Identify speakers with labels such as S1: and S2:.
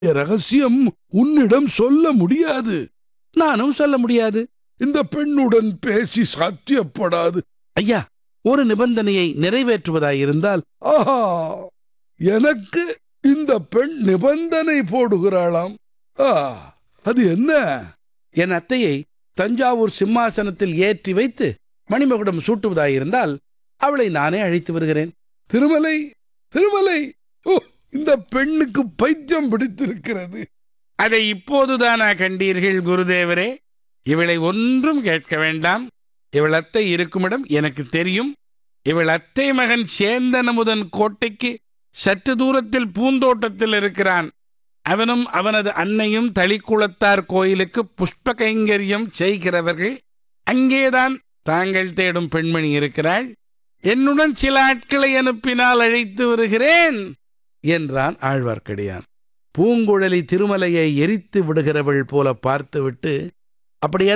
S1: ரகசியம் உன்னிடம் சொல்ல முடியாது.
S2: நானும் சொல்ல முடியாது.
S1: இந்த பெண்ணுடன் பேசி சாத்தியப்படாது.
S2: ஐயா, ஒரு நிபந்தனையை நிறைவேற்றுவதாயிருந்தால்.
S1: ஆஹா, எனக்கு இந்த பெண் நிபந்தனை போடுகிறாளாம். அது என்ன?
S2: என் அத்தையை தஞ்சாவூர் சிம்மாசனத்தில் ஏற்றி வைத்து மணிமகுடம் சூட்டுவதாயிருந்தால் அவளை நானே அழைத்து வருகிறேன்.
S1: திருமலை, திருமலை, ஓ, இந்த பெண்ணுக்கு பைத்தியம் பிடித்திருக்கிறது.
S3: அதை இப்போதுதானா கண்டீர்கள் குருதேவரே? இவளை ஒன்றும் கேட்க வேண்டாம். இவள் அத்தை இருக்குமிடம் எனக்கு தெரியும். இவள் அத்தை மகன் சேந்தனமுதன் கோட்டைக்கு சற்று தூரத்தில் பூந்தோட்டத்தில் இருக்கிறான். அவனும் அவனது அன்னையும் தளிக்குளத்தார் கோயிலுக்கு புஷ்ப கைங்கரியம் செய்கிறவர்கள். அங்கேதான் தாங்கள் தேடும் பெண்மணி இருக்கிறாள். என்னுடன் சில ஆட்களை அனுப்பினால் அழைத்து வருகிறேன்
S2: என்றான் ஆழ்வார்க்கடியான். பூங்குழலி திருமலையை எரித்து விடுகிறவள் போல பார்த்துவிட்டு, அப்படியே